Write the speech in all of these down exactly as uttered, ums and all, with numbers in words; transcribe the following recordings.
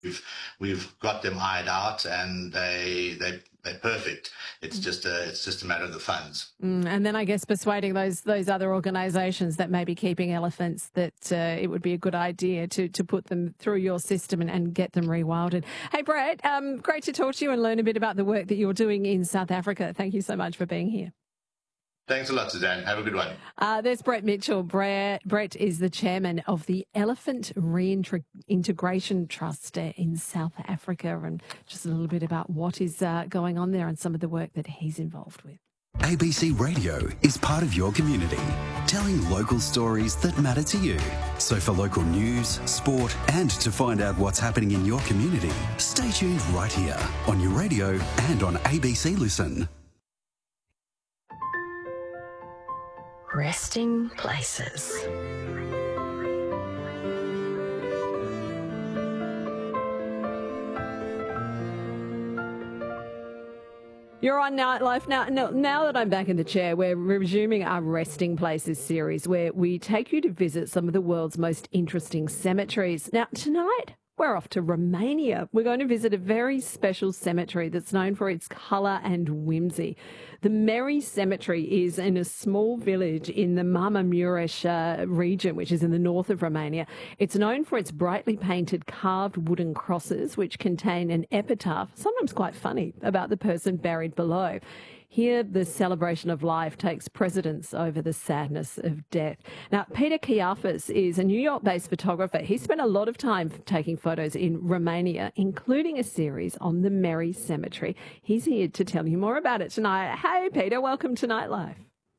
we've we've got them ironed out, and they they they're perfect. It's just a it's just a matter of the funds. Mm, and then I guess persuading those those other organisations that may be keeping elephants that uh, it would be a good idea to to put them through your system and, and get them rewilded. Hey Brett, um, great to talk to you and learn a bit about the work that you're doing in South Africa. Thank you so much for being here. Thanks a lot, Suzanne. Have a good one. Uh, there's Brett Mitchell. Brett, Brett is the chairman of the Elephant Reintegration Trust in South Africa, and just a little bit about what is uh, going on there and some of the work that he's involved with. A B C Radio is part of your community, telling local stories that matter to you. So for local news, sport, and to find out what's happening in your community, stay tuned right here on your radio and on A B C Listen. Resting places. You're on Nightlife now. now. Now that I'm back in the chair, we're resuming our Resting Places series where we take you to visit some of the world's most interesting cemeteries. Now, tonight, we're off to Romania. We're going to visit a very special cemetery that's known for its colour and whimsy. The Meri Cemetery is in a small village in the Marmamureș uh, region, which is in the north of Romania. It's known for its brightly painted carved wooden crosses, which contain an epitaph, sometimes quite funny, about the person buried below. Here, the celebration of life takes precedence over the sadness of death. Now, Peter Chiafas is a New York-based photographer. He spent a lot of time taking photos in Romania, including a series on the Meri Cemetery. He's here to tell you more about it tonight. Hey, Peter, welcome to Nightlife.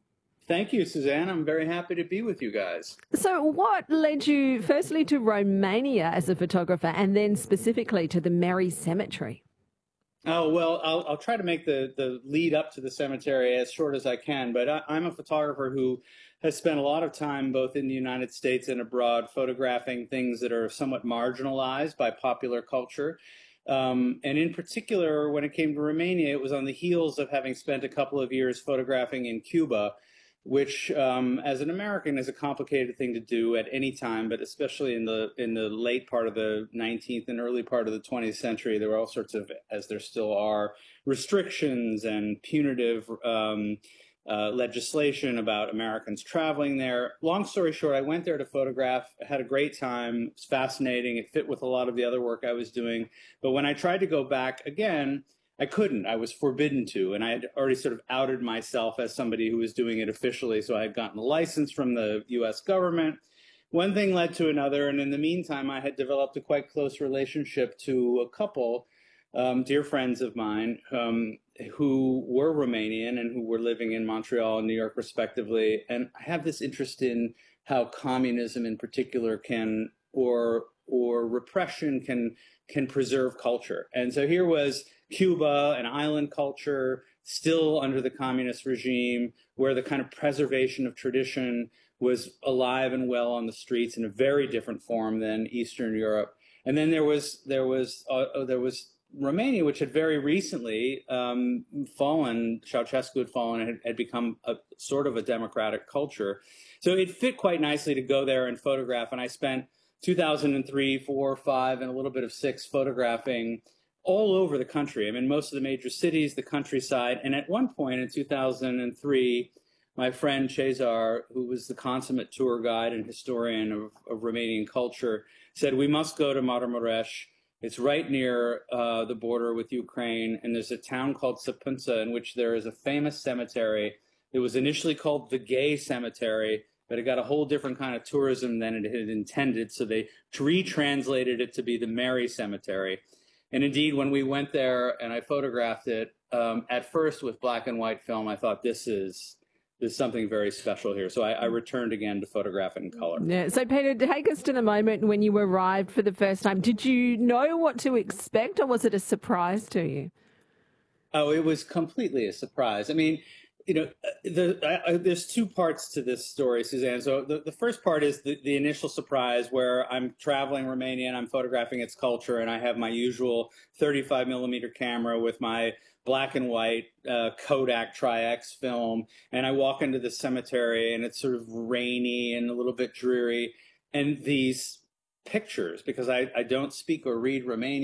Thank you, Suzanne. I'm very happy to be with you guys. So what led you firstly to Romania as a photographer and then specifically to the Meri Cemetery? Oh, well, I'll, I'll try to make the, the lead up to the cemetery as short as I can, but I, I'm a photographer who has spent a lot of time both in the United States and abroad photographing things that are somewhat marginalized by popular culture. Um, and in particular, when it came to Romania, it was on the heels of having spent a couple of years photographing in Cuba, which, um, as an American, is a complicated thing to do at any time, but especially in the in the late part of the nineteenth and early part of the twentieth century, there were all sorts of, as there still are, restrictions and punitive um, uh, legislation about Americans traveling there. Long story short, I went there to photograph, had a great time. It was fascinating. It fit with a lot of the other work I was doing. But when I tried to go back again, I couldn't. I was forbidden to, and I had already sort of outed myself as somebody who was doing it officially, so I had gotten a license from the U S government. One thing led to another, and in the meantime, I had developed a quite close relationship to a couple, um, dear friends of mine, um, who were Romanian and who were living in Montreal and New York, respectively. And I have this interest in how communism in particular can, or or repression can can preserve culture. And so here was Cuba, an island culture, still under the communist regime, where the kind of preservation of tradition was alive and well on the streets in a very different form than Eastern Europe. And then there was there was uh, there was Romania, which had very recently um, fallen. Ceausescu had fallen and had, had become a sort of a democratic culture. So it fit quite nicely to go there and photograph. And I spent two thousand three, four, five, and a little bit of six photographing all over the country. I mean, most of the major cities, the countryside. And at one point in two thousand three, my friend Cezar, who was the consummate tour guide and historian of, of Romanian culture, said, we must go to Marmamureș. It's right near uh, the border with Ukraine. And there's a town called Săpânța in which there is a famous cemetery. It was initially called the Gay Cemetery, but it got a whole different kind of tourism than it had intended. So they retranslated it to be the Meri Cemetery. And indeed, when we went there and I photographed it, um, at first with black and white film, I thought this is there's something very special here. So I, I returned again to photograph it in color. Yeah. So Peter, take us to the moment when you arrived for the first time. Did you know what to expect, or was it a surprise to you? Oh, it was completely a surprise. I mean, you know, the, uh, there's two parts to this story, Suzanne. So the, the first part is the, the initial surprise where I'm traveling Romania and I'm photographing its culture, and I have my usual thirty-five millimeter camera with my black and white uh, Kodak Tri-X film, and I walk into the cemetery and it's sort of rainy and a little bit dreary, and these pictures because I, I don't speak or read Romanian.